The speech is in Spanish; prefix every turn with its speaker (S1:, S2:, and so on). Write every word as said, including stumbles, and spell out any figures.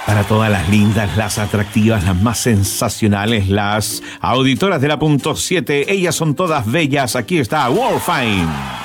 S1: Para todas las lindas, las atractivas, las más sensacionales, las auditoras de la punto siete, ellas son todas bellas. Aquí está World Fine.